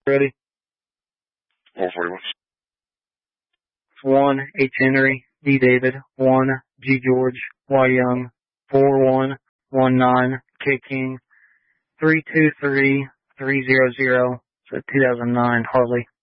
Ready? 141. 1 H Henry, D David, 1 G George, Y Young, 4119 K King, 323300. So 2009 Harley.